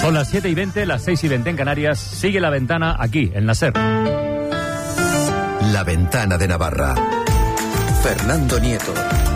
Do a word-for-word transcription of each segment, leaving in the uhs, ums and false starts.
Son las siete y veinte, las seis y veinte en Canarias. Sigue La Ventana aquí, en la SER. La Ventana de Navarra. Fernando Nieto.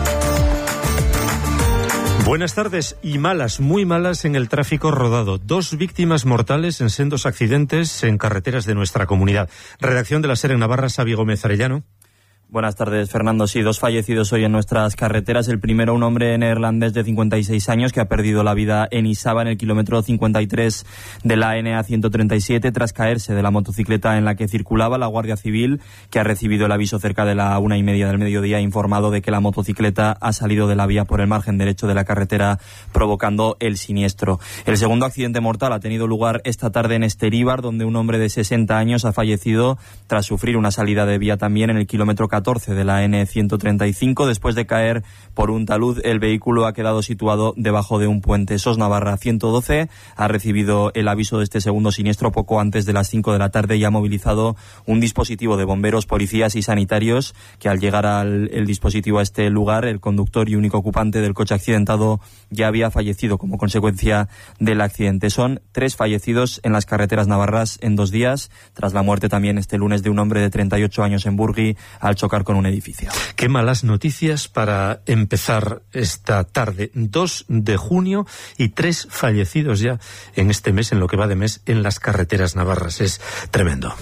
Buenas tardes. Y malas, muy malas en el tráfico rodado. Dos víctimas mortales en sendos accidentes en carreteras de nuestra comunidad. Redacción de la SER en Navarra, Xavi Gómez Arellano. Buenas tardes, Fernando. Sí, dos fallecidos hoy en nuestras carreteras. El primero, un hombre neerlandés de cincuenta y seis años que ha perdido la vida en Isaba, en el kilómetro cincuenta y tres de la N A ciento treinta y siete, tras caerse de la motocicleta en la que circulaba. La Guardia Civil, que ha recibido el aviso cerca de la una y media del mediodía, ha informado de que la motocicleta ha salido de la vía por el margen derecho de la carretera, provocando el siniestro. El segundo accidente mortal ha tenido lugar esta tarde en Esteríbar, donde un hombre de sesenta años ha fallecido tras sufrir una salida de vía también en el kilómetro catorce de la N ciento treinta y cinco. Después de caer por un talud, el vehículo ha quedado situado debajo de un puente. SOS Navarra ciento doce ha recibido el aviso de este segundo siniestro poco antes de las cinco de la tarde y ha movilizado un dispositivo de bomberos, policías y sanitarios, que al llegar al el dispositivo a este lugar, el conductor y único ocupante del coche accidentado ya había fallecido como consecuencia del accidente. Son tres fallecidos en las carreteras navarras en dos días, tras la muerte también este lunes de un hombre de treinta y ocho años en Burgui al chocar con un edificio. Qué malas noticias para empezar esta tarde. dos de junio y tres fallecidos ya en este mes, en lo que va de mes, en las carreteras navarras. Es tremendo.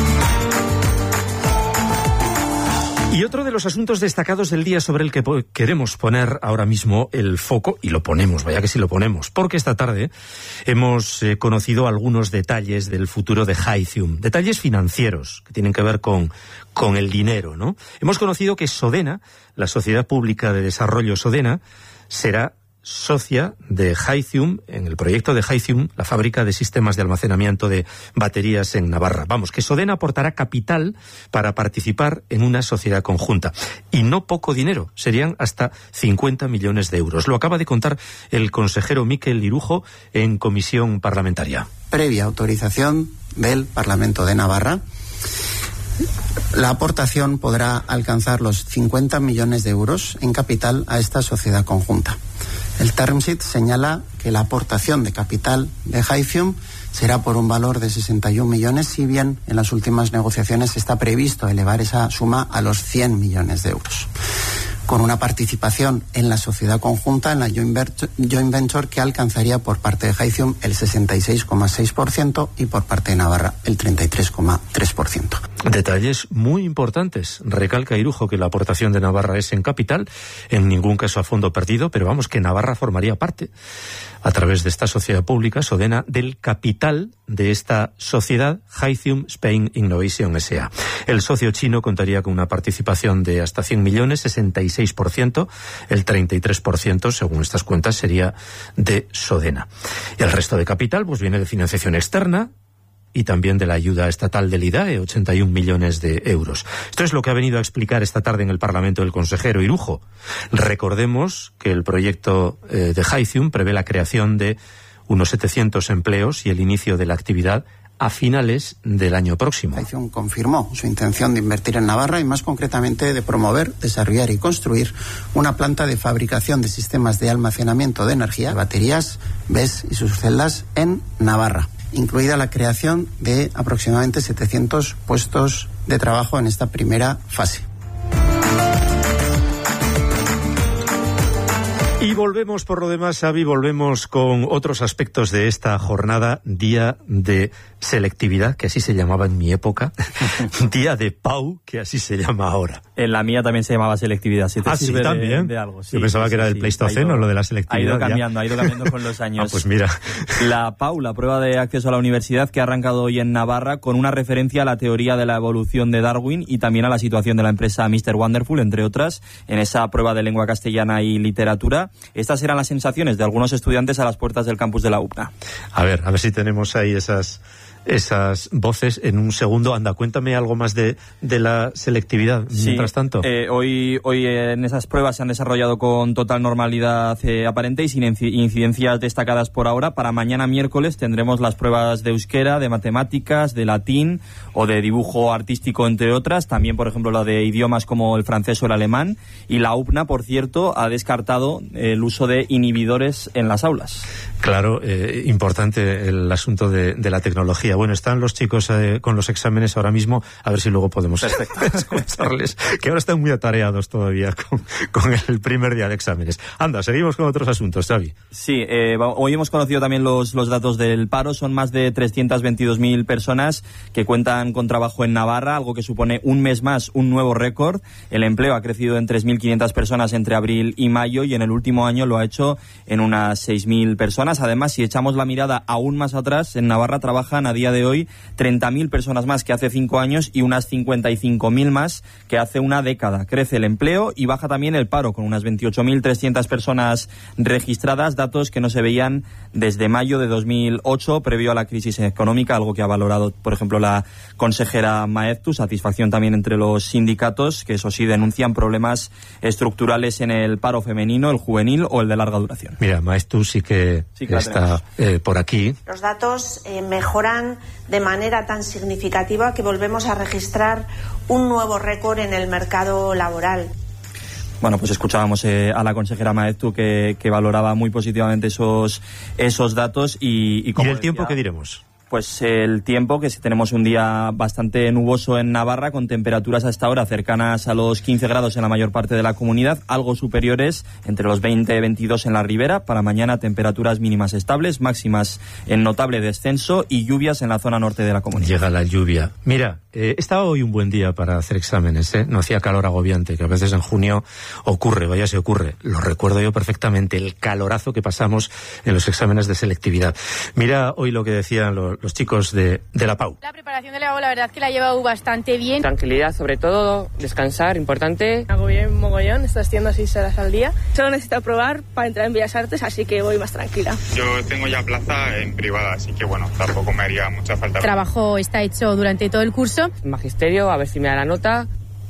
Y otro de los asuntos destacados del día sobre el que queremos poner ahora mismo el foco, y lo ponemos, vaya que sí lo ponemos, porque esta tarde hemos eh, conocido algunos detalles del futuro de Hythium, detalles financieros que tienen que ver con, con el dinero, ¿no? Hemos conocido que Sodena, la Sociedad Pública de Desarrollo Sodena, será socia de Hythium en el proyecto de Hythium, la fábrica de sistemas de almacenamiento de baterías en Navarra. Vamos, que Sodena aportará capital para participar en una sociedad conjunta. Y no poco dinero, serían hasta cincuenta millones de euros. Lo acaba de contar el consejero Mikel Irujo en comisión parlamentaria. Previa autorización del Parlamento de Navarra, la aportación podrá alcanzar los cincuenta millones de euros en capital a esta sociedad conjunta. El term sheet señala que la aportación de capital de Hythium será por un valor de sesenta y un millones, si bien en las últimas negociaciones está previsto elevar esa suma a los cien millones de euros, con una participación en la sociedad conjunta, en la joint venture, que alcanzaría por parte de Hythium el sesenta y seis coma seis por ciento y por parte de Navarra el treinta y tres coma tres por ciento. Detalles muy importantes. Recalca Irujo que la aportación de Navarra es en capital, en ningún caso a fondo perdido, pero vamos, que Navarra formaría parte, a través de esta sociedad pública, Sodena, del capital de esta sociedad, Hythium Spain Innovation S A. El socio chino contaría con una participación de hasta cien millones, sesenta y seis por ciento, el treinta y tres por ciento, según estas cuentas, sería de Sodena. Y el resto de capital pues viene de financiación externa y también de la ayuda estatal del IDAE, ochenta y un millones de euros. Esto es lo que ha venido a explicar esta tarde en el Parlamento el consejero Irujo. Recordemos que el proyecto eh, de Hythium prevé la creación de unos setecientos empleos y el inicio de la actividad a finales del año próximo. Hythium confirmó su intención de invertir en Navarra y más concretamente de promover, desarrollar y construir una planta de fabricación de sistemas de almacenamiento de energía, de baterías, B E S y sus celdas en Navarra, incluida la creación de aproximadamente setecientos puestos de trabajo en esta primera fase. Y volvemos, por lo demás, Xavi, volvemos con otros aspectos de esta jornada, día de selectividad, que así se llamaba en mi época, día de P A U, que así se llama ahora. En la mía también se llamaba selectividad. Si te ah, sí, sirve también. De, de algo. Sí, Yo pensaba sí, que era del sí, Pleistoceno, ido, lo de la selectividad. Ha ido cambiando, ya. ha ido cambiando con los años. Ah, pues mira. La P A U, la prueba de acceso a la universidad, que ha arrancado hoy en Navarra con una referencia a la teoría de la evolución de Darwin y también a la situación de la empresa mister Wonderful, entre otras, en esa prueba de lengua castellana y literatura. Estas eran las sensaciones de algunos estudiantes a las puertas del campus de la U P N A. A ver, a ver si tenemos ahí esas esas voces en un segundo. Anda, cuéntame algo más de, de la selectividad, sí, mientras tanto. Eh, hoy, hoy en esas pruebas se han desarrollado con total normalidad eh, aparente y sin incidencias destacadas por ahora. Para mañana miércoles tendremos las pruebas de euskera, de matemáticas, de latín o de dibujo artístico, entre otras. También, por ejemplo, la de idiomas como el francés o el alemán. Y la U P N A, por cierto, ha descartado el uso de inhibidores en las aulas. Claro, eh, importante el asunto de, de la tecnología. Bueno, están los chicos eh, con los exámenes ahora mismo, a ver si luego podemos escucharles, que ahora están muy atareados todavía con, con el primer día de exámenes. Anda, seguimos con otros asuntos, Xavi. Sí, eh, hoy hemos conocido también los, los datos del paro. Son más de trescientas veintidós mil personas que cuentan con trabajo en Navarra, algo que supone un mes más un nuevo récord. El empleo ha crecido en tres mil quinientas personas entre abril y mayo y en el último año lo ha hecho en unas seis mil personas. Además, si echamos la mirada aún más atrás, en Navarra trabajan a día de hoy treinta mil personas más que hace cinco años y unas cincuenta y cinco mil más que hace una década. Crece el empleo y baja también el paro, con unas veintiocho mil trescientas personas registradas, datos que no se veían desde mayo de dos mil ocho, previo a la crisis económica, algo que ha valorado, por ejemplo, la consejera Maeztu. Satisfacción también entre los sindicatos, que eso sí denuncian problemas estructurales en el paro femenino, el juvenil o el de larga duración. Mira, Maeztu sí que, sí que está eh, por aquí. Los datos eh, mejoran de manera tan significativa que volvemos a registrar un nuevo récord en el mercado laboral. Bueno, pues escuchábamos eh, a la consejera Maeztu que, que valoraba muy positivamente esos, esos datos y... ¿Y, como ¿Y el decía, tiempo qué diremos? Pues el tiempo, que si tenemos un día bastante nuboso en Navarra, con temperaturas hasta ahora cercanas a los quince grados en la mayor parte de la comunidad, algo superiores, entre los veinte y veintidós en la ribera. Para mañana temperaturas mínimas estables, máximas en notable descenso y lluvias en la zona norte de la comunidad. Llega la lluvia. Mira, eh, estaba hoy un buen día para hacer exámenes, ¿eh? No hacía calor agobiante, que a veces en junio ocurre, vaya se ocurre. Lo recuerdo yo perfectamente, el calorazo que pasamos en los exámenes de selectividad. Mira hoy lo que decían los los chicos de, de la P A U. La preparación de la P A U, la verdad que la he llevado bastante bien. Tranquilidad, sobre todo, descansar, importante. Hago bien mogollón, estoy haciendo seis horas al día. Solo necesito probar para entrar en Bellas Artes, así que voy más tranquila. Yo tengo ya plaza en privada, así que bueno, tampoco me haría mucha falta. El trabajo está hecho durante todo el curso. Magisterio, a ver si me da la nota.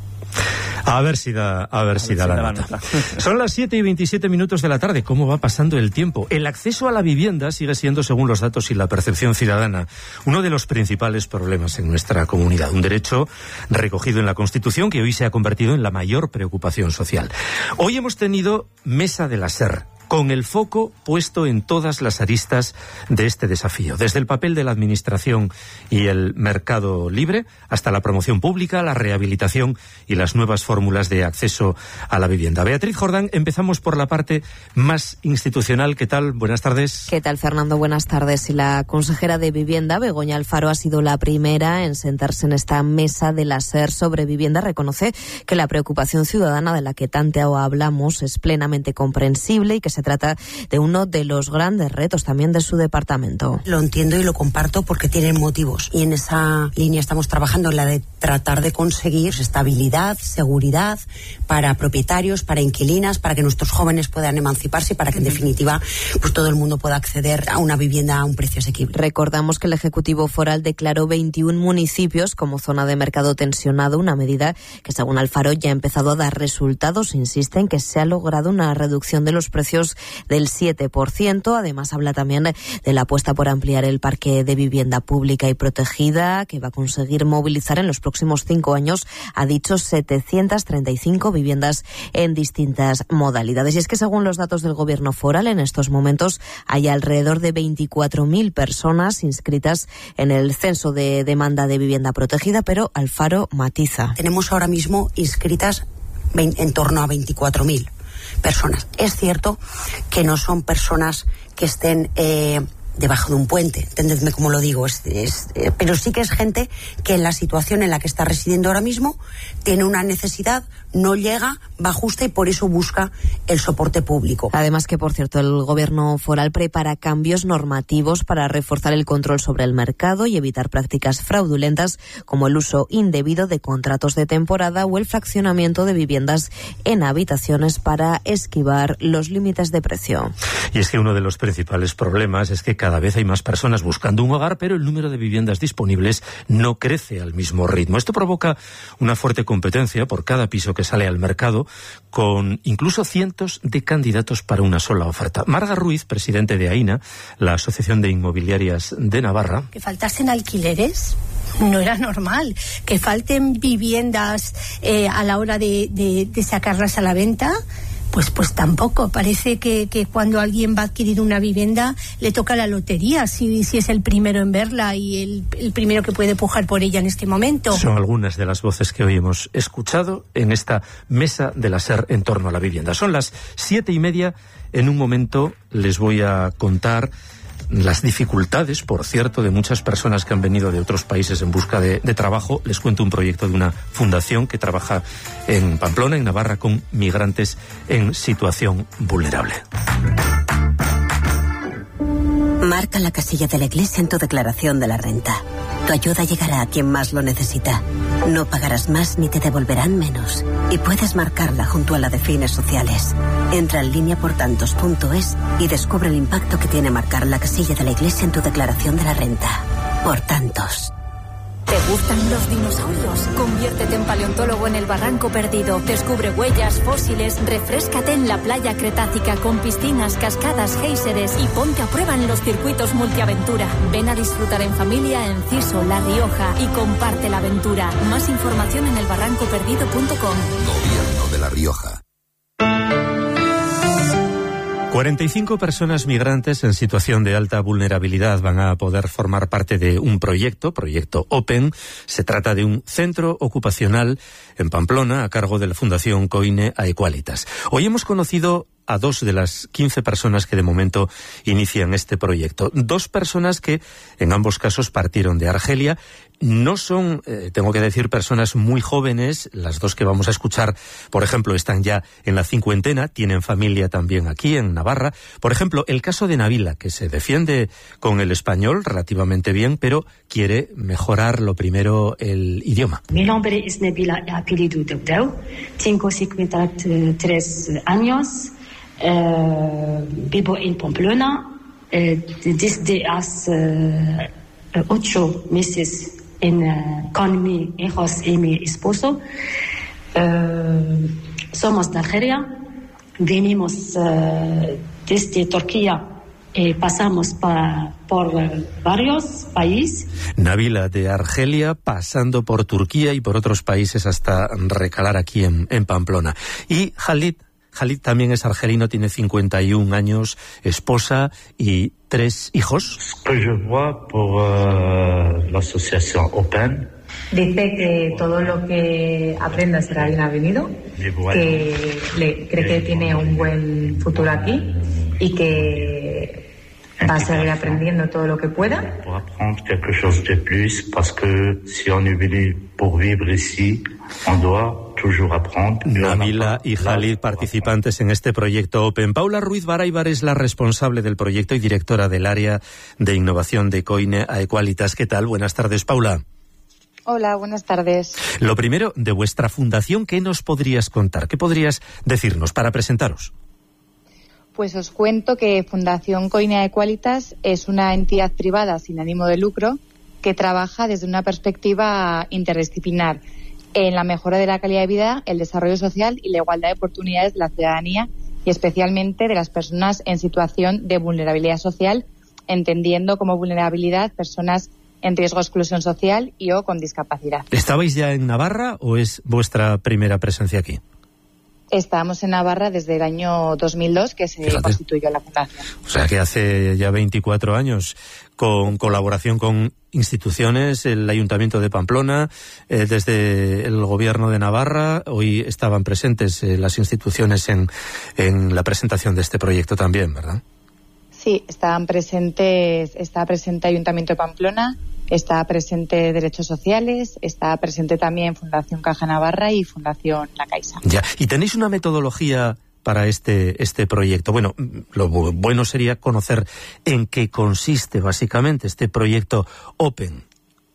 A ver si da, a ver, a si, ver da si da la, la nota. nota. Son las siete y veintisiete minutos de la tarde. ¿Cómo va pasando el tiempo? El acceso a la vivienda sigue siendo, según los datos y la percepción ciudadana, uno de los principales problemas en nuestra comunidad. Un derecho recogido en la Constitución que hoy se ha convertido en la mayor preocupación social. Hoy hemos tenido Mesa de la SER, con el foco puesto en todas las aristas de este desafío, desde el papel de la administración y el mercado libre hasta la promoción pública, la rehabilitación y las nuevas fórmulas de acceso a la vivienda. Beatriz Jordán, empezamos por la parte más institucional. ¿Qué tal? Buenas tardes. ¿Qué tal, Fernando? Buenas tardes. Y la consejera de Vivienda, Begoña Alfaro, ha sido la primera en sentarse en esta Mesa de la SER sobre vivienda. Reconoce que la preocupación ciudadana de la que tanto hablamos es plenamente comprensible y que se trata de uno de los grandes retos también de su departamento. Lo entiendo y lo comparto porque tienen motivos y en esa línea estamos trabajando, en la de tratar de conseguir estabilidad, seguridad para propietarios, para inquilinas, para que nuestros jóvenes puedan emanciparse y para que en definitiva pues todo el mundo pueda acceder a una vivienda a un precio asequible. Recordamos que el Ejecutivo Foral declaró veintiún municipios como zona de mercado tensionado, una medida que según Alfaro ya ha empezado a dar resultados. Insiste en que se ha logrado una reducción de los precios del siete por ciento. Además, habla también de la apuesta por ampliar el parque de vivienda pública y protegida, que va a conseguir movilizar en los próximos cinco años, ha dicho, setecientas treinta y cinco viviendas en distintas modalidades. Y es que, según los datos del Gobierno foral, en estos momentos hay alrededor de veinticuatro mil personas inscritas en el censo de demanda de vivienda protegida, pero Alfaro matiza. Tenemos ahora mismo inscritas en torno a veinticuatro mil personas. Es cierto que no son personas que estén eh, debajo de un puente, entendedme cómo lo digo, es, es, eh, pero sí que es gente que en la situación en la que está residiendo ahora mismo tiene una necesidad, no llega, va justa y por eso busca el soporte público. Además que, por cierto, el Gobierno foral prepara cambios normativos para reforzar el control sobre el mercado y evitar prácticas fraudulentas como el uso indebido de contratos de temporada o el fraccionamiento de viviendas en habitaciones para esquivar los límites de precio. Y es que uno de los principales problemas es que cada vez hay más personas buscando un hogar, pero el número de viviendas disponibles no crece al mismo ritmo. Esto provoca una fuerte competencia por cada piso que sale al mercado, con incluso cientos de candidatos para una sola oferta. Marga Ruiz, presidente de AINA, la Asociación de Inmobiliarias de Navarra. Que faltasen alquileres no era normal. Que falten viviendas eh, a la hora de, de, de sacarlas a la venta, pues pues tampoco. Parece que, que cuando alguien va a adquirir una vivienda le toca la lotería, si, si es el primero en verla y el, el primero que puede pujar por ella en este momento. Son algunas de las voces que hoy hemos escuchado en esta mesa de la SER en torno a la vivienda. Son las siete y media. En un momento les voy a contar las dificultades, por cierto, de muchas personas que han venido de otros países en busca de, de trabajo. Les cuento un proyecto de una fundación que trabaja en Pamplona, en Navarra, con migrantes en situación vulnerable. Marca la casilla de la Iglesia en tu declaración de la renta. Tu ayuda llegará a quien más lo necesita. No pagarás más ni te devolverán menos. Y puedes marcarla junto a la de fines sociales. Entra en línea por tantos punto es y descubre el impacto que tiene marcar la casilla de la Iglesia en tu declaración de la renta. Por tantos. ¿Te gustan los dinosaurios? Conviértete en paleontólogo en el Barranco Perdido. Descubre huellas, fósiles, refréscate en la playa cretácica con piscinas, cascadas, géiseres y ponte a prueba en los circuitos multiaventura. Ven a disfrutar en familia en Ciso, La Rioja y comparte la aventura. Más información en el barranco perdido punto com. Gobierno de La Rioja. cuarenta y cinco personas migrantes en situación de alta vulnerabilidad van a poder formar parte de un proyecto, proyecto Open. Se trata de un centro ocupacional en Pamplona a cargo de la Fundación Coine a Equalitas. Hoy hemos conocido a dos de las quince personas que de momento inician este proyecto. Dos personas que en ambos casos partieron de Argelia. No son, eh, tengo que decir, personas muy jóvenes. Las dos que vamos a escuchar, por ejemplo, están ya en la cincuentena, tienen familia también aquí en Navarra. Por ejemplo, el caso de Nabila, que se defiende con el español relativamente bien, pero quiere mejorar lo primero el idioma. Mi nombre es Nabila, apellido Deudeu, tengo cincuenta y tres años. Uh, vivo en Pamplona uh, desde hace uh, ocho meses en, uh, con mis hijos y mi esposo. Uh, somos de Argelia, venimos uh, desde Turquía y pasamos pa, por uh, varios países. Nabila de Argelia, pasando por Turquía y por otros países hasta recalar aquí en, en Pamplona. Y Khalid Khalid también es argelino, tiene cincuenta y un años, esposa y tres hijos. Que yo vois por uh, la asociación Open. Dice que todo lo que aprenda será bienvenido, que le, cree que tiene un buen futuro aquí y que va a seguir aprendiendo todo lo que pueda. Pour apprendre quelque chose de plus, parce que si on est venu pour vivre ici, on doit toujours apprendre. Nabila y Khalid, participantes en este proyecto Open. Paula Ruiz Baraybar es la responsable del proyecto y directora del área de innovación de Coine a Equalitas. ¿Qué tal? Buenas tardes, Paula. Hola, buenas tardes. Lo primero, de vuestra fundación, ¿qué nos podrías contar? ¿Qué podrías decirnos para presentaros? Pues os cuento que Fundación Coine a Equalitas es una entidad privada sin ánimo de lucro que trabaja desde una perspectiva interdisciplinar en la mejora de la calidad de vida, el desarrollo social y la igualdad de oportunidades de la ciudadanía y especialmente de las personas en situación de vulnerabilidad social, entendiendo como vulnerabilidad personas en riesgo de exclusión social y o con discapacidad. ¿Estabais ya en Navarra o es vuestra primera presencia aquí? Estábamos en Navarra desde el año dos mil dos, que se Fíjate. constituyó la fundación. O sea que hace ya veinticuatro años, con colaboración con instituciones, el Ayuntamiento de Pamplona, eh, desde el Gobierno de Navarra. Hoy estaban presentes eh, las instituciones en, en la presentación de este proyecto también, ¿verdad? Sí, estaban presentes, está presente Ayuntamiento de Pamplona, está presente Derechos Sociales, está presente también Fundación Caja Navarra y Fundación La Caixa. Ya, y tenéis una metodología para este este proyecto. Bueno, lo bueno sería conocer en qué consiste básicamente este proyecto Open.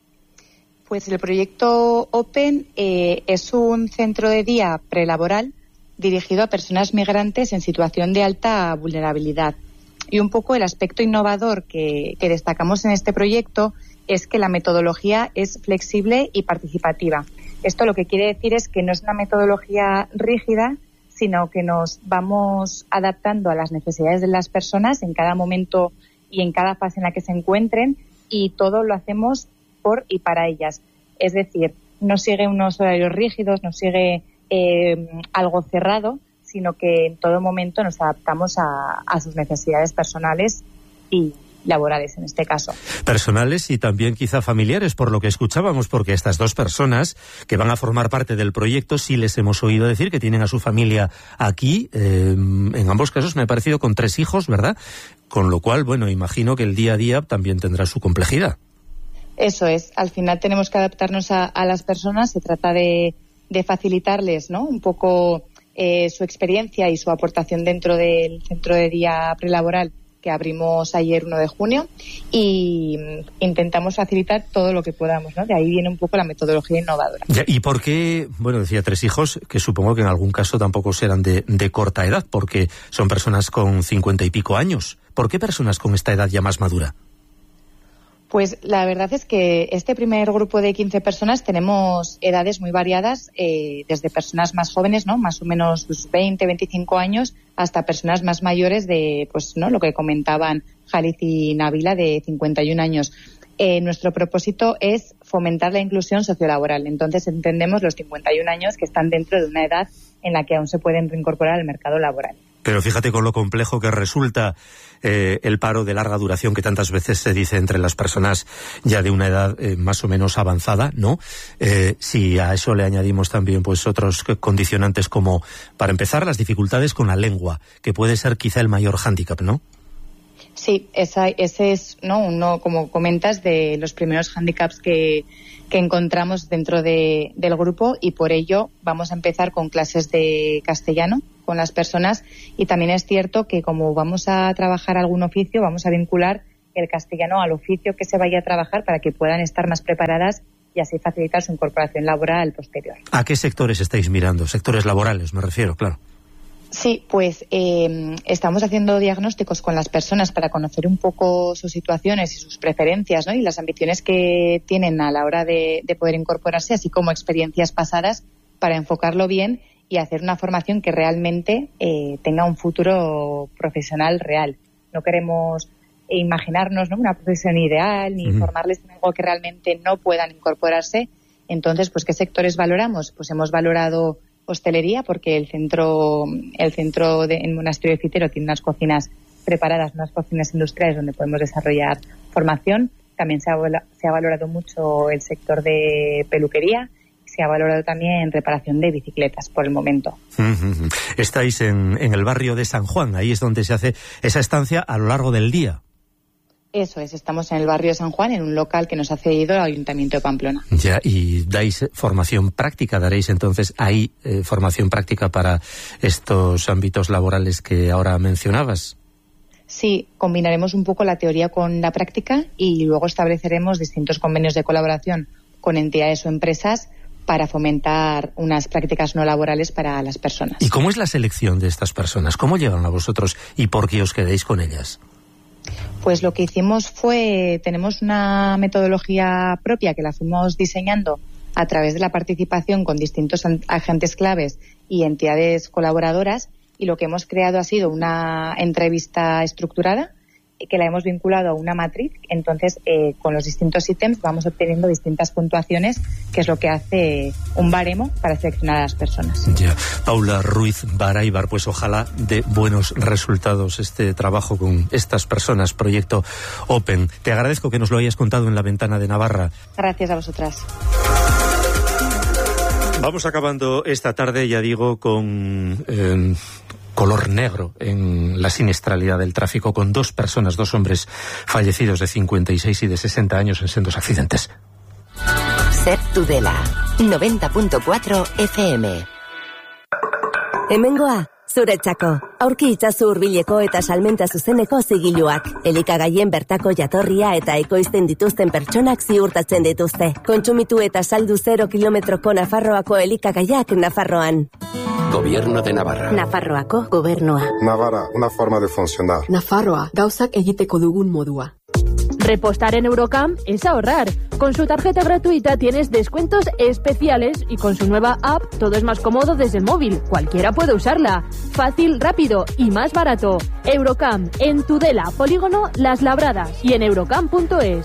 Pues el proyecto Open eh, es un centro de día prelaboral dirigido a personas migrantes en situación de alta vulnerabilidad. y un poco el aspecto innovador que, que destacamos en este proyecto es que la metodología es flexible y participativa. Esto lo que quiere decir es que no es una metodología rígida, sino que nos vamos adaptando a las necesidades de las personas en cada momento y en cada fase en la que se encuentren, y todo lo hacemos por y para ellas. Es decir, no sigue unos horarios rígidos, no sigue eh, algo cerrado, sino que en todo momento nos adaptamos a, a sus necesidades personales y laborales en este caso. Personales y también quizá familiares, por lo que escuchábamos, porque estas dos personas que van a formar parte del proyecto sí les hemos oído decir que tienen a su familia aquí, eh, en ambos casos me ha parecido con tres hijos, ¿verdad? Con lo cual, bueno, imagino que el día a día también tendrá su complejidad. Eso es, al final tenemos que adaptarnos a, a las personas, se trata de, de facilitarles, ¿no?, un poco eh, su experiencia y su aportación dentro del centro de día prelaboral que abrimos ayer uno de junio, y intentamos facilitar todo lo que podamos, ¿no? De ahí viene un poco la metodología innovadora. Ya, ¿y por qué? Bueno, decía tres hijos, que supongo que en algún caso tampoco serán de, de corta edad, porque son personas con cincuenta y pico años. ¿Por qué personas con esta edad ya más madura? Pues la verdad es que este primer grupo de quince personas tenemos edades muy variadas, eh, desde personas más jóvenes, ¿no?, más o menos pues, veinte, veinticinco años, hasta personas más mayores de, pues, ¿no?, lo que comentaban Jaliz y Nabila, de cincuenta y un años. Eh, nuestro propósito es fomentar la inclusión sociolaboral. Entonces entendemos los cincuenta y un años que están dentro de una edad en la que aún se pueden reincorporar al mercado laboral. Pero fíjate con lo complejo que resulta eh, el paro de larga duración que tantas veces se dice entre las personas ya de una edad eh, más o menos avanzada, ¿no? Eh, si a eso le añadimos también pues otros condicionantes como, para empezar, las dificultades con la lengua, que puede ser quizá el mayor hándicap, ¿no? Sí, esa, ese es, ¿no?, uno, como comentas, de los primeros hándicaps que, que encontramos dentro de, del grupo, y por ello vamos a empezar con clases de castellano con las personas, y también es cierto que como vamos a trabajar algún oficio, vamos a vincular el castellano al oficio que se vaya a trabajar para que puedan estar más preparadas y así facilitar su incorporación laboral posterior. ¿A qué sectores estáis mirando? Sectores laborales, me refiero, claro. Sí, pues eh, estamos haciendo diagnósticos con las personas para conocer un poco sus situaciones y sus preferencias, ¿no?, y las ambiciones que tienen a la hora de, de poder incorporarse, así como experiencias pasadas, para enfocarlo bien y hacer una formación que realmente eh, tenga un futuro profesional real. No queremos imaginarnos, ¿no?, una profesión ideal, ni uh-huh. formarles en algo que realmente no puedan incorporarse. Entonces, pues, ¿qué sectores valoramos? Pues hemos valorado hostelería, porque el centro el centro de, en Monasterio de Citero tiene unas cocinas preparadas, unas cocinas industriales donde podemos desarrollar formación. También se ha, se ha valorado mucho el sector de peluquería, se ha valorado también reparación de bicicletas por el momento. Uh-huh. Estáis en, en el barrio de San Juan, ahí es donde se hace esa estancia a lo largo del día. Eso es, estamos en el barrio de San Juan, en un local que nos ha cedido el Ayuntamiento de Pamplona. Ya, y dais formación práctica, daréis entonces ahí eh, formación práctica para estos ámbitos laborales que ahora mencionabas. Sí, combinaremos un poco la teoría con la práctica y luego estableceremos distintos convenios de colaboración con entidades o empresas para fomentar unas prácticas no laborales para las personas. ¿Y cómo es la selección de estas personas? ¿Cómo llegan a vosotros y por qué os quedéis con ellas? Pues lo que hicimos fue, tenemos una metodología propia que la fuimos diseñando a través de la participación con distintos agentes claves y entidades colaboradoras, y lo que hemos creado ha sido una entrevista estructurada que la hemos vinculado a una matriz. Entonces, eh, con los distintos ítems vamos obteniendo distintas puntuaciones, que es lo que hace un baremo para seleccionar a las personas. Ya. Paula Ruiz Baraybar, pues ojalá dé buenos resultados este trabajo con estas personas, Proyecto Open. Te agradezco que nos lo hayas contado en La Ventana de Navarra. Gracias a vosotras. Vamos acabando esta tarde, ya digo, con eh, color negro en la siniestralidad del tráfico, con dos personas, dos hombres fallecidos de cincuenta y seis y de sesenta años en sendos accidentes. Ser Tudela, noventa punto cuatro F M. Hemengoa, Zuretzako, aurki itzazu hurbileko eta salmenta zuzeneko zigiluak. Elikagaien bertako jatorria eta ekoizten dituzten pertsonak ziurtatzen dituzte. Kontsumitu eta saldu zero kilometroko Nafarroako elikagaiak Nafarroan. Gobierno de Navarra. Nafarroako gobernua. Navarra, una forma de funcionar. Nafarroa, gauzak egiteko dugun modua. Repostar en Eurocamp es ahorrar. Con su tarjeta gratuita tienes descuentos especiales y con su nueva app todo es más cómodo desde el móvil. Cualquiera puede usarla. Fácil, rápido y más barato. Eurocamp, en Tudela, Polígono Las Labradas y en eurocamp punto es.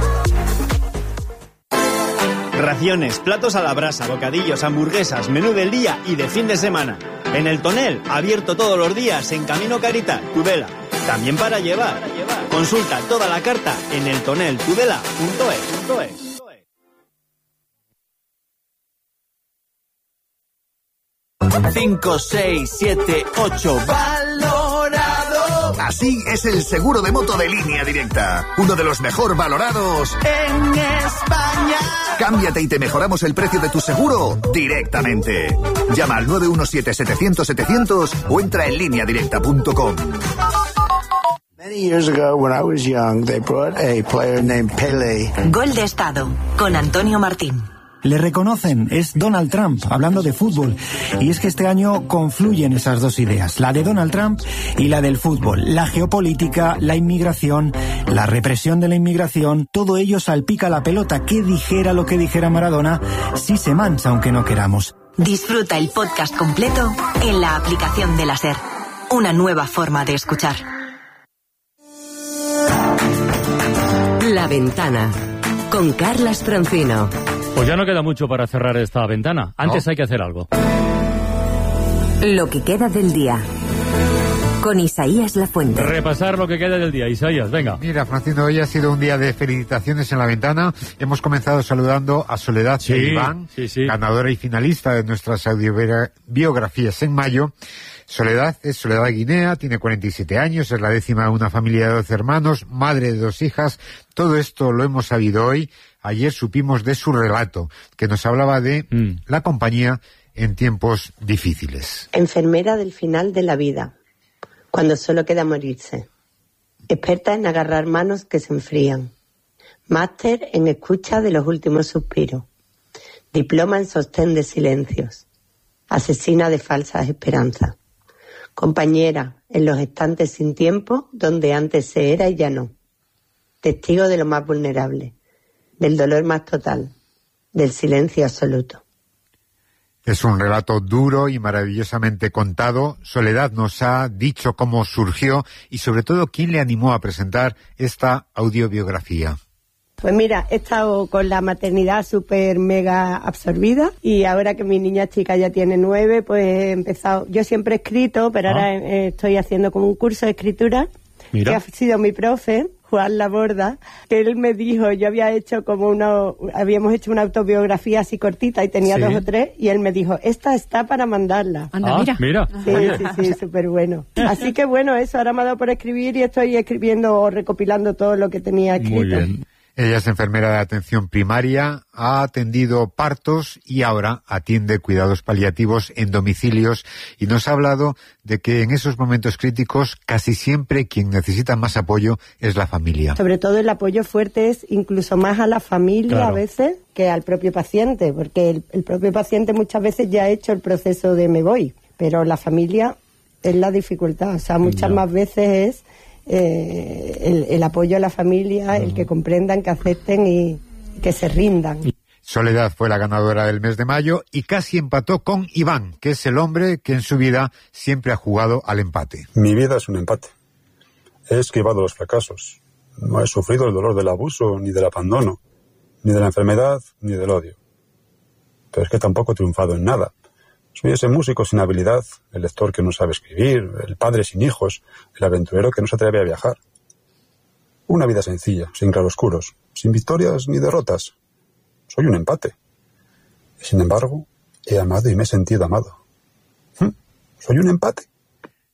Raciones, platos a la brasa, bocadillos, hamburguesas, menú del día y de fin de semana. En el Tonel, abierto todos los días en Camino Carita, Tudela. También para llevar. Consulta toda la carta en el tonel tudela punto es. cinco, seis, siete, ocho. ¡Valorado! Así es el seguro de moto de Línea Directa. Uno de los mejor valorados en España. Cámbiate y te mejoramos el precio de tu seguro directamente. Llama al nueve uno siete, setecientos, setecientos o entra en línea directa punto com. Many years ago, when I was young, they brought a player named Pele. Gol de Estado, con Antonio Martín. Le reconocen, es Donald Trump, hablando de fútbol. Y es que este año confluyen esas dos ideas, la de Donald Trump y la del fútbol. La geopolítica, la inmigración, la represión de la inmigración, todo ello salpica la pelota. Que dijera lo que dijera Maradona, sí se mancha aunque no queramos. Disfruta el podcast completo en la aplicación de la SER. Una nueva forma de escuchar. La Ventana, con Carlas Francino. Pues ya no queda mucho para cerrar esta ventana. Antes ¿No? hay que hacer algo. Lo que queda del día. Con Isaías Lafuente. Repasar lo que queda del día. Isaías, venga. Mira, Francino, hoy ha sido un día de felicitaciones en la ventana. Hemos comenzado saludando a Soledad sí, Iván, sí, sí. ganadora y finalista de nuestras audiobiografías en mayo. Soledad es Soledad Guinea, tiene cuarenta y siete años, es la décima de una familia de doce hermanos, madre de dos hijas. Todo esto lo hemos sabido hoy. Ayer supimos de su relato, que nos hablaba de mm. la compañía en tiempos difíciles. Enfermera del final de la vida, cuando solo queda morirse. Experta en agarrar manos que se enfrían. Máster en escucha de los últimos suspiros. Diploma en sostén de silencios. Asesina de falsas esperanzas. Compañera en los estantes sin tiempo, donde antes se era y ya no. Testigo de lo más vulnerable. Del dolor más total, del silencio absoluto. Es un relato duro y maravillosamente contado. Soledad nos ha dicho cómo surgió y sobre todo quién le animó a presentar esta audiobiografía. Pues mira, he estado con la maternidad súper mega absorbida y ahora que mi niña chica ya tiene nueve, pues he empezado. Yo siempre he escrito, pero ah. ahora eh, estoy haciendo como un curso de escritura. Mira. Que ha sido mi profe, Juan Laborda, que él me dijo, yo había hecho como una, habíamos hecho una autobiografía así cortita y tenía sí. dos o tres, y él me dijo, esta está para mandarla. Anda, ah, mira. mira. Sí, sí, sí, súper bueno. Así que bueno, eso, ahora me ha dado por escribir y estoy escribiendo o recopilando todo lo que tenía escrito. Muy bien. Ella es enfermera de atención primaria, ha atendido partos y ahora atiende cuidados paliativos en domicilios y nos ha hablado de que en esos momentos críticos casi siempre quien necesita más apoyo es la familia. Sobre todo el apoyo fuerte es incluso más a la familia claro. a veces que al propio paciente, porque el, el propio paciente muchas veces ya ha hecho el proceso de me voy, pero la familia es la dificultad, o sea, muchas no. más veces es Eh, el, el apoyo a la familia, uh-huh. el que comprendan, que acepten y que se rindan. Soledad fue la ganadora del mes de mayo y casi empató con Iván, que es el hombre que en su vida siempre ha jugado al empate. Mi vida es un empate. He esquivado los fracasos. No he sufrido el dolor del abuso, ni del abandono, ni de la enfermedad, ni del odio. Pero es que tampoco he triunfado en nada. Soy ese músico sin habilidad, el lector que no sabe escribir, el padre sin hijos, el aventurero que no se atreve a viajar. Una vida sencilla, sin claroscuros, sin victorias ni derrotas. Soy un empate. Y sin embargo, he amado y me he sentido amado. ¿Mm? ¿Soy un empate?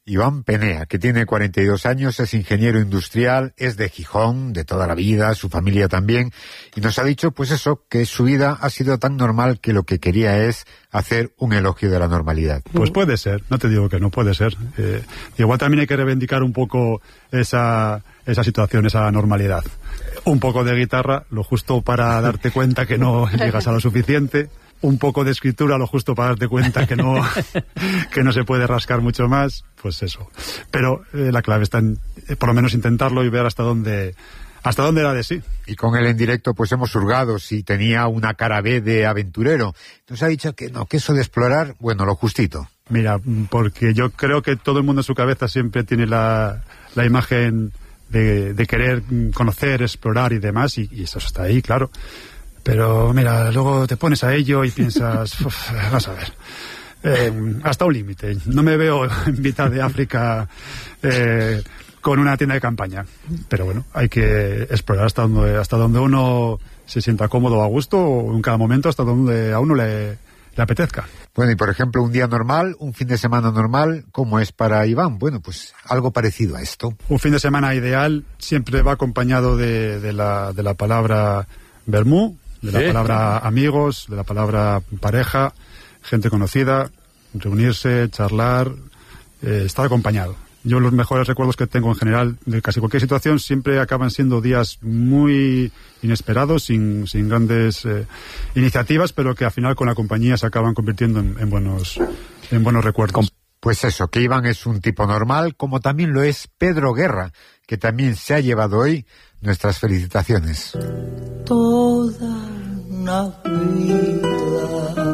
Iván Penea, que tiene cuarenta y dos años, es ingeniero industrial, es de Gijón, de toda la vida, su familia también, y nos ha dicho, pues eso, que su vida ha sido tan normal que lo que quería es hacer un elogio de la normalidad. Pues puede ser, no te digo que no, puede ser. Eh, igual también hay que reivindicar un poco esa, esa situación, esa normalidad. Un poco de guitarra, lo justo para darte cuenta que no llegas a lo suficiente. Un poco de escritura, lo justo para darte cuenta que no que no se puede rascar mucho más, pues eso. Pero eh, la clave está en, eh, por lo menos intentarlo y ver hasta dónde hasta dónde da de sí. Y con él en directo pues hemos hurgado si tenía una cara B de aventurero. Nos ha dicho que no, que eso de explorar, bueno, lo justito. Mira, porque yo creo que todo el mundo en su cabeza siempre tiene la, la imagen de, de querer conocer, explorar y demás, y, y eso está ahí, claro. Pero mira, luego te pones a ello y piensas, uf, vas a ver, eh, hasta un límite. No me veo en mitad de África eh, con una tienda de campaña. Pero bueno, hay que explorar hasta donde, hasta donde uno se sienta cómodo, a gusto, o en cada momento hasta donde a uno le, le apetezca. Bueno, y por ejemplo, un día normal, un fin de semana normal, ¿cómo es para Iván? Bueno, pues algo parecido a esto. Un fin de semana ideal siempre va acompañado de, de, la, de la palabra vermú, de la sí. palabra amigos, de la palabra pareja, gente conocida, reunirse, charlar, eh, estar acompañado. Yo los mejores recuerdos que tengo en general de casi cualquier situación siempre acaban siendo días muy inesperados, sin, sin grandes eh, iniciativas, pero que al final con la compañía se acaban convirtiendo en, en, buenos, en buenos recuerdos. Pues eso, que Iván es un tipo normal, como también lo es Pedro Guerra, que también se ha llevado hoy nuestras felicitaciones. Toda una vida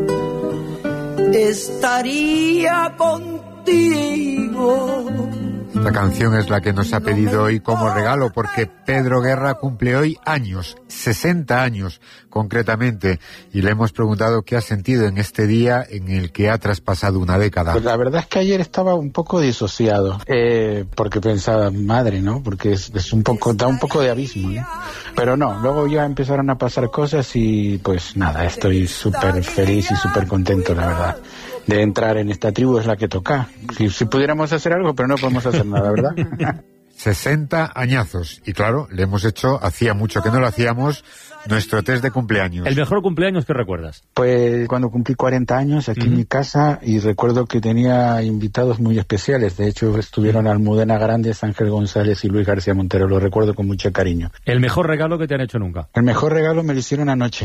estaría contigo. Esta canción es la que nos ha pedido hoy como regalo, porque Pedro Guerra cumple hoy años, sesenta años concretamente, y le hemos preguntado qué ha sentido en este día en el que ha traspasado una década. Pues la verdad es que ayer estaba un poco disociado, eh, porque pensaba, madre, ¿no? Porque es, es un poco, da un poco de abismo, ¿no? Pero no, luego ya empezaron a pasar cosas y pues nada, estoy súper feliz y súper contento, la verdad, de entrar en esta tribu. Es la que toca. Si, si pudiéramos hacer algo, pero no podemos hacer nada, ¿verdad? sesenta añazos. Y claro, le hemos hecho, hacía mucho que no lo hacíamos, nuestro test de cumpleaños. ¿El mejor cumpleaños que recuerdas? Pues cuando cumplí cuarenta años aquí uh-huh. en mi casa, y recuerdo que tenía invitados muy especiales. De hecho, estuvieron Almudena Grandes, Ángel González y Luis García Montero. Lo recuerdo con mucho cariño. ¿El mejor regalo que te han hecho nunca? El mejor regalo me lo hicieron anoche.